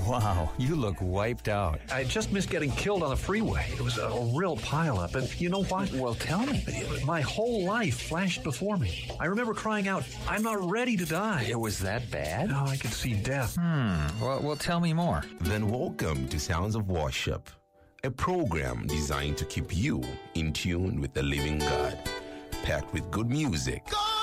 Wow, you look wiped out. I just missed getting killed on the freeway. It was a real pileup. And you know what? Well, tell me. My whole life flashed before me. I remember crying out, I'm not ready to die. It was that bad? Oh, I could see death. Well, tell me more. Then welcome to Sounds of Worship, a program designed to keep you in tune with the living God, packed with good music,